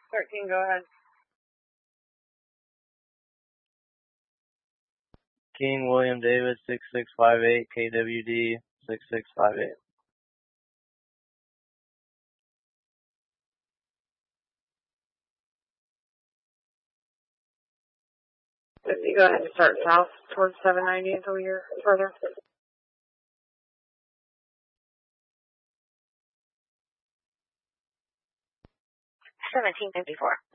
13, go ahead. King William David 6658, KWD 6658. You go ahead and start south towards 790 until you're further. 1754.